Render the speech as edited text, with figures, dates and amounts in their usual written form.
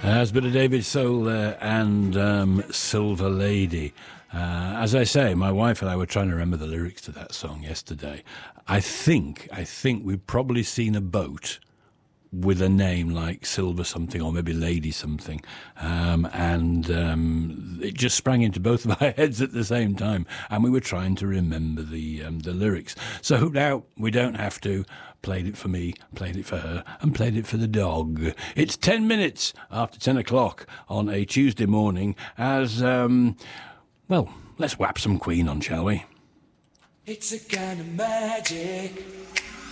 There's a bit of David Soul there and Silver Lady. As I say, my wife and I were trying to remember the lyrics to that song yesterday. I think we've probably seen a boat with a name like Silver something or maybe Lady something, and it just sprang into both of our heads at the same time, and we were trying to remember the lyrics. So now we don't have to. Played it for me, played it for her, and played it for the dog. It's 10 minutes after 10 o'clock on a Tuesday morning as, well, let's whap some Queen on, shall we? It's a kind of magic.